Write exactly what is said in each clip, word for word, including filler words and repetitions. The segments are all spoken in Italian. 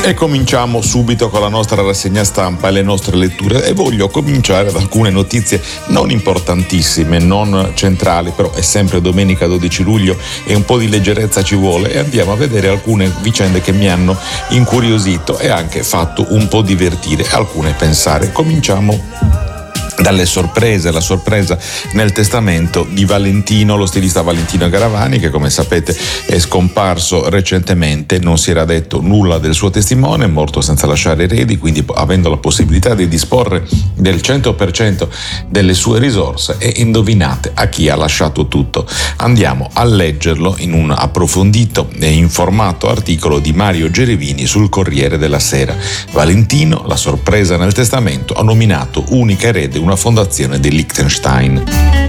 E cominciamo subito con la nostra rassegna stampa e le nostre letture, e voglio cominciare da alcune notizie non importantissime, non centrali, però è sempre domenica dodici luglio e un po' di leggerezza ci vuole, e andiamo a vedere alcune vicende che mi hanno incuriosito e anche fatto un po' divertire, alcune pensare. Cominciamo dalle sorprese, la sorpresa nel testamento di Valentino, lo stilista Valentino Garavani, che come sapete è scomparso recentemente. Non si era detto nulla del suo testimone, è morto senza lasciare eredi, quindi avendo la possibilità di disporre del cento per cento delle sue risorse. E indovinate a chi ha lasciato tutto? Andiamo a leggerlo in un approfondito e informato articolo di Mario Gerevini sul Corriere della Sera. Valentino, la sorpresa nel testamento, ha nominato unica erede una fondazione di Liechtenstein.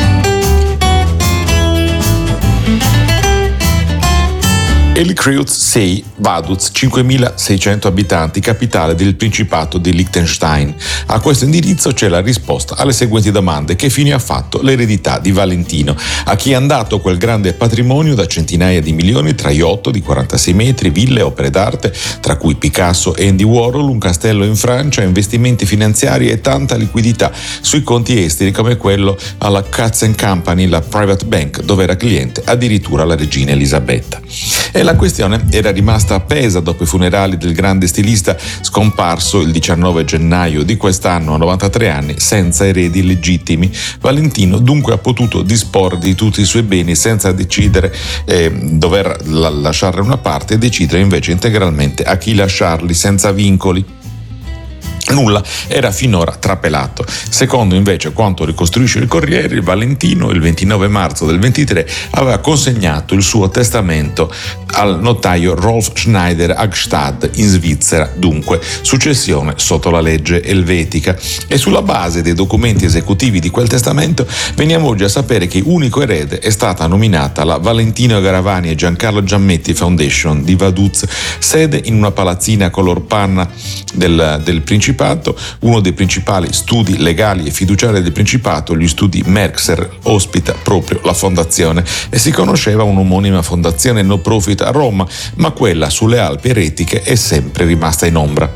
Elkreuz sei, Vaduz, cinquemilaseicento abitanti, capitale del Principato di Liechtenstein. A questo indirizzo c'è la risposta alle seguenti domande: che fine ha fatto l'eredità di Valentino? A chi è andato quel grande patrimonio da centinaia di milioni tra yacht di quarantasei metri, ville, opere d'arte, tra cui Picasso e Andy Warhol, un castello in Francia, investimenti finanziari e tanta liquidità sui conti esteri come quello alla Katz and Company, la private bank, dove era cliente addirittura la regina Elisabetta. E la questione era rimasta appesa dopo i funerali del grande stilista scomparso il diciannove gennaio di quest'anno a novantatré anni senza eredi legittimi. Valentino dunque ha potuto disporre di tutti i suoi beni senza decidere eh, dover la- lasciarne una parte e decidere invece integralmente a chi lasciarli senza vincoli. Nulla era finora trapelato. Secondo invece quanto ricostruisce il Corriere, Valentino il ventinove marzo del ventitré aveva consegnato il suo testamento al notaio Rolf Schneider a Gstaad in Svizzera, dunque successione sotto la legge elvetica. E sulla base dei documenti esecutivi di quel testamento veniamo oggi a sapere che unico erede è stata nominata la Valentino Garavani e Giancarlo Giammetti Foundation di Vaduz, sede in una palazzina color panna del, del Principato. Uno dei principali studi legali e fiduciari del Principato, gli studi Merxer, ospita proprio la fondazione, e si conosceva un'omonima fondazione no profit a Roma, ma quella sulle Alpi Eretiche è sempre rimasta in ombra.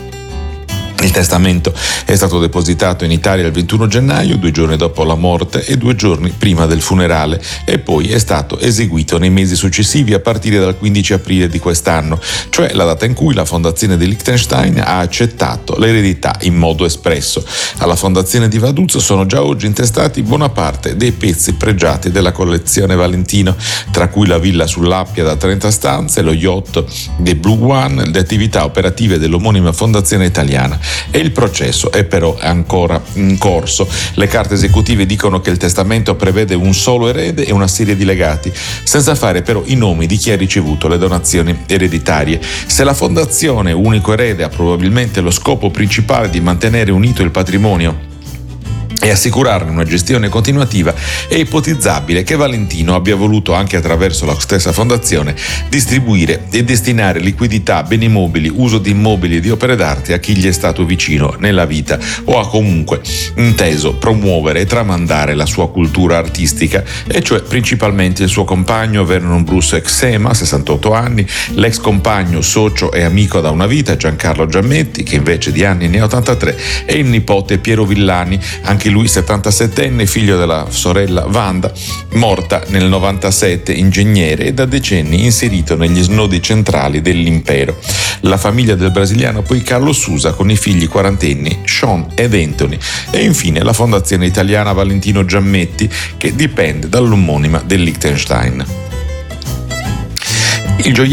Il testamento è stato depositato in Italia il ventuno gennaio, due giorni dopo la morte e due giorni prima del funerale, e poi è stato eseguito nei mesi successivi a partire dal quindici aprile di quest'anno, cioè la data in cui la fondazione di Liechtenstein ha accettato l'eredità in modo espresso. Alla fondazione di Vaduz sono già oggi intestati buona parte dei pezzi pregiati della collezione Valentino, tra cui la villa sull'Appia da trenta stanze, lo yacht The Blue One, le attività operative dell'omonima fondazione italiana. E il processo è però ancora in corso. Le carte esecutive dicono che il testamento prevede un solo erede e una serie di legati, senza fare però i nomi di chi ha ricevuto le donazioni ereditarie. Se la fondazione unico erede ha probabilmente lo scopo principale di mantenere unito il patrimonio e assicurarne una gestione continuativa, è ipotizzabile che Valentino abbia voluto, anche attraverso la stessa fondazione, distribuire e destinare liquidità, beni mobili, uso di immobili e di opere d'arte a chi gli è stato vicino nella vita, o ha comunque inteso promuovere e tramandare la sua cultura artistica, e cioè principalmente il suo compagno Vernon Bruce Exema, sessantotto anni, l'ex compagno, socio e amico da una vita Giancarlo Giammetti, che invece di anni ne ha ottantatré, e il nipote Piero Villani, anche lui settantasettenne, figlio della sorella Wanda, morta nel novantasette, ingegnere e da decenni inserito negli snodi centrali dell'impero. La famiglia del brasiliano poi Carlo Sousa con i figli quarantenni Sean ed Anthony, e infine la fondazione italiana Valentino Giammetti, che dipende dall'omonima del Liechtenstein. Il